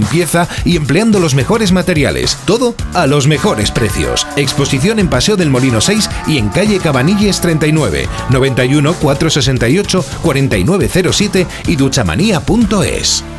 limpieza y empleando los mejores materiales. Todo a los mejores precios. Exposición en Paseo del Molino 6 y en calle Cabanilles 39, 91 468 4907 y duchamanía.es.